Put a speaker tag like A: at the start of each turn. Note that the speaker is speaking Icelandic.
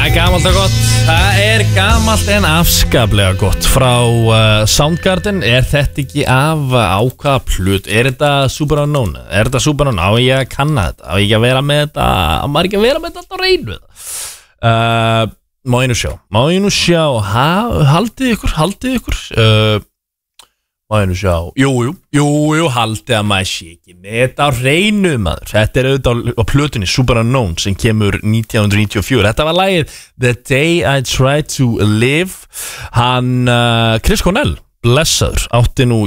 A: Gamalt og gott. Það gamalt en afskaplega gott frá Soundgarden. Þetta ekki af ákvaða plut? Þetta Super Unknown? Þetta Super Unknown? Á ég að kanna þetta? Á ég að vera með þetta? Á maður ekki að vera með þetta á reynu? Má ég nú sjá. Haldið ykkur. Má ég nú sjá. Jú, haldið að maður sé ekki með þetta á reynu, maður. Þetta auðvitað á plötunni Super Unknown sem kemur 1994. Þetta var lagið The Day I Tried to Live. Hann Chris Cornell, blessaður, átti nú